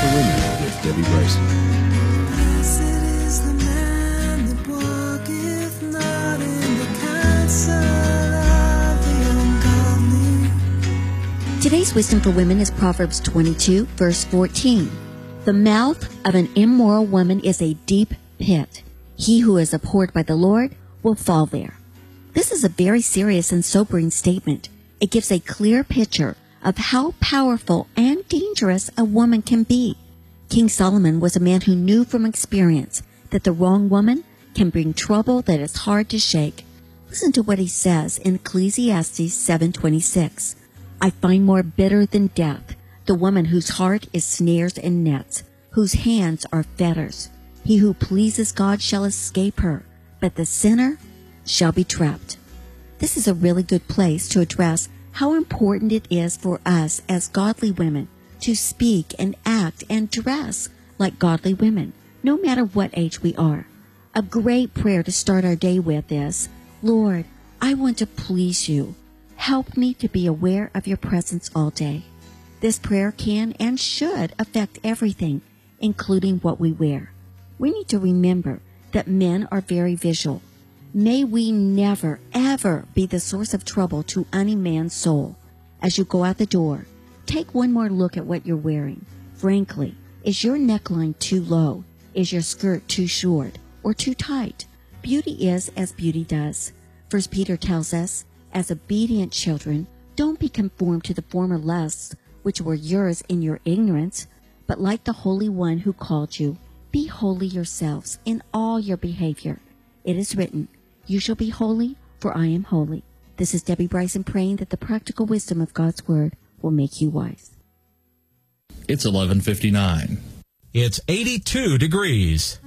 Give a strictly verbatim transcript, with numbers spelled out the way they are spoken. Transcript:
for Women with Debbie Bryson. Blessed is the man that walketh not in the counsel of the ungodly. Today's wisdom for women is Proverbs twenty-two, verse fourteen. The mouth of an immoral woman is a deep pit. He who is abhorred by the Lord will fall there. This is a very serious and sobering statement. It gives a clear picture of how powerful and dangerous a woman can be. King Solomon was a man who knew from experience that the wrong woman can bring trouble that is hard to shake. Listen to what he says in Ecclesiastes seven twenty-six. I find more bitter than death the woman whose heart is snares and nets, whose hands are fetters. He who pleases God shall escape her, but the sinner shall be trapped. This is a really good place to address how important it is for us as godly women to speak and act and dress like godly women, no matter what age we are. A great prayer to start our day with is, Lord, I want to please you. Help me to be aware of your presence all day. This prayer can and should affect everything, including what we wear. We need to remember that men are very visual. May we never, ever be the source of trouble to any man's soul. As you go out the door, take one more look at what you're wearing. Frankly, is your neckline too low? Is your skirt too short or too tight? Beauty is as beauty does. First Peter tells us, as obedient children, don't be conformed to the former lusts which were yours in your ignorance, but like the Holy One who called you, be holy yourselves in all your behavior. It is written, you shall be holy, for I am holy. This is Debbie Bryson praying that the practical wisdom of God's Word will make you wise. It's eleven fifty-nine. It's eighty-two degrees.